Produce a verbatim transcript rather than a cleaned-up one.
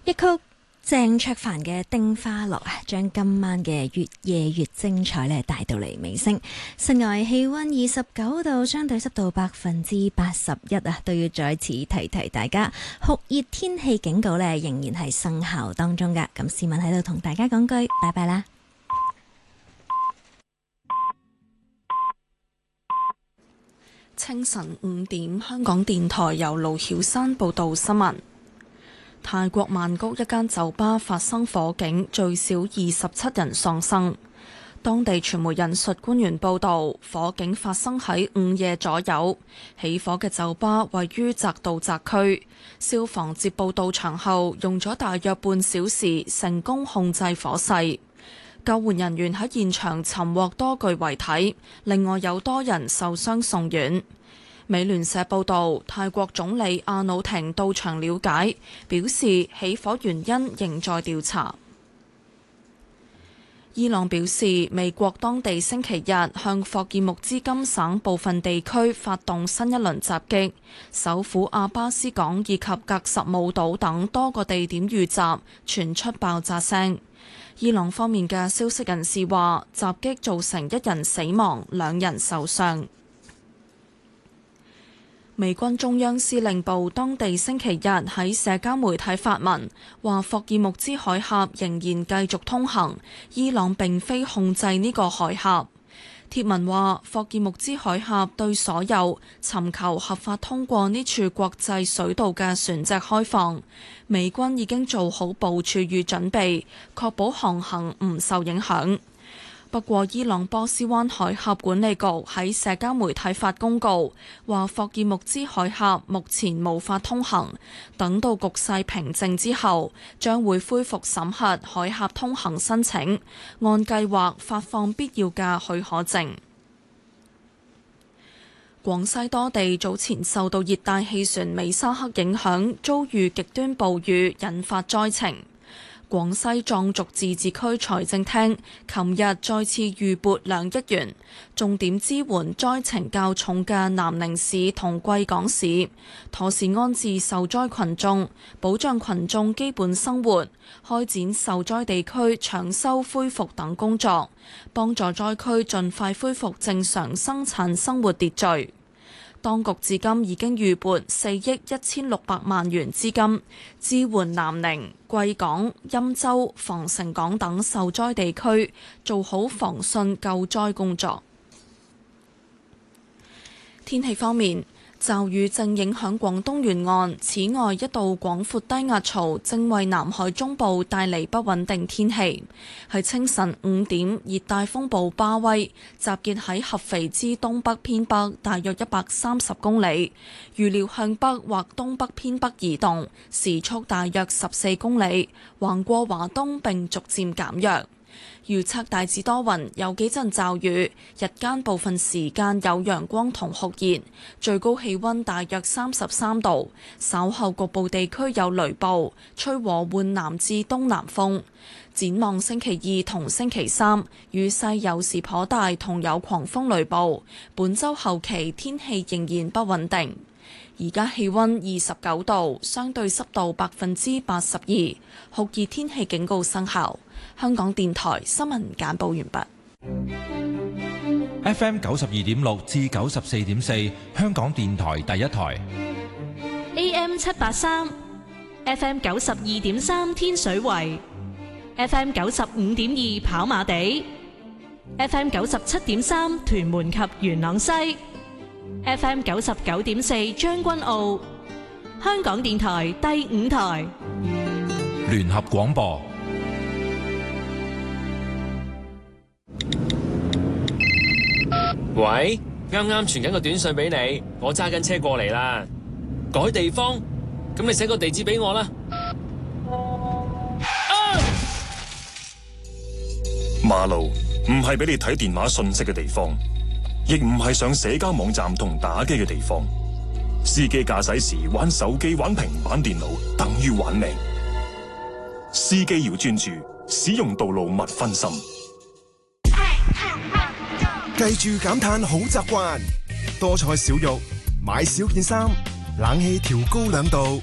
一曲鄭卓凡嘅《丁花落》啊，將今晚嘅越夜越精彩咧帶到嚟尾聲。室外氣溫二十九度，相對濕度百分之八十一啊，都要再次提提大家，酷熱天氣警告咧仍然係生效當中噶。咁市民喺度同大家講句拜拜啦。 清晨五點，香港電台由盧曉山報道新聞。泰國曼谷一間酒吧發生火警，最少二十七人喪生。當地傳媒引述官員報道，火警發生喺午夜左右。起火嘅酒吧位於澤道澤區，消防接報到場後，用咗大約半小時成功控制火勢。救援人員喺現場尋獲多具遺體，另外有多人受傷送院。美聯社報道，泰國總理阿努廷到場了解，表示起火原因仍在調查。伊朗表示，美國當地星期日向霍爾木茲金省部分地區發動新一輪襲擊，首府阿巴斯港以及格什姆島等多個地點遇襲，傳出爆炸聲。伊朗方面嘅消息人士話，襲擊造成一人死亡，兩人受傷。美軍中央司令部當地星期日喺社交媒體發文，話霍爾木茲海峽仍然繼續通行，伊朗並非控制呢個海峽。貼文話，霍爾木茲海峽對所有尋求合法通過呢處國際水道嘅船隻開放，美軍已經做好部署與準備，確保航行唔受影響。不過，伊朗波斯灣海峽管理局喺社交媒體發公告，話霍爾木茲海峽目前無法通行，等到局勢平靜之後，將會恢復審核海峽通行申請，按計劃發放必要嘅許可證。廣西多地早前受到熱帶氣旋美沙克影響，遭遇極端暴雨，引發災情。廣西壯族自治區財政廳琴日再次預撥兩億元，重點支援災情較重嘅南寧市同貴港市，妥善安置受災群眾，保障群眾基本生活，開展受災地區搶修恢復等工作，幫助災區盡快恢復正常生產生活秩序。當局至今已經預撥四億一千六百萬元資金，支援南寧、貴港、欽州、防城港等受災地區，做好防汛救災工作。天氣方面，驟雨正影響廣東沿岸，此外一道廣闊低壓槽正為南海中部帶嚟不穩定天氣。喺清晨五點，熱帶風暴巴威集結喺合肥之東北偏北大約一百三十公里，預料向北或東北偏北移動，時速大約十四公里，橫過華東並逐漸減弱。預測大致多雲，有幾陣驟雨，日間部分時間有陽光同酷熱，最高氣溫大約三十三度。稍後局部地區有雷暴，吹和緩南至東南風。展望星期二同星期三，雨勢有時頗大，同有狂風雷暴。本週後期天氣仍然不穩定。而家氣溫二十九度，相對濕度百分之八十二，酷熱天氣警告生效。香港電台新聞簡報完畢。 F M 九十二點六至九十四點四，香港電台第一台。 A M 七八三，F M 九十二點三天水圍，F M 九十五點二跑馬地，F M 九十七點三屯門及元朗西，F M 九十九點四將軍澳。香港電台第五台聯合廣播。 喂，啱啱傳緊個短信俾你，我揸緊車過嚟啦。改地方，咁你寫個地址俾我啦。啊！ 馬路唔係俾你睇電話信息嘅地方，亦唔係上社交網站同打機嘅地方。司機駕駛時玩手機、玩平板電腦，等於玩命。司機要專注，使用道路勿分心。 記住減碳好習慣，多菜少肉，買少件衫，冷氣調高兩度。